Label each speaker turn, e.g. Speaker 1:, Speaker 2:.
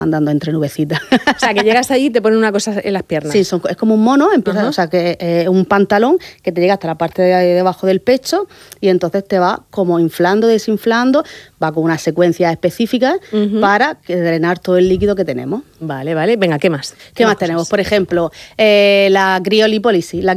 Speaker 1: andando entre nubecitas.
Speaker 2: O sea, que llegas allí y te ponen una cosa en las piernas.
Speaker 1: Sí, es como un mono, empieza, o sea, que un pantalón que te llega hasta la parte de debajo del pecho y entonces te va como inflando, desinflando, va con una secuencia específica para drenar todo el líquido que tenemos.
Speaker 2: Vale, vale. Venga, ¿qué más?
Speaker 1: ¿Qué más tenemos? Por ejemplo, la criolipólisis. La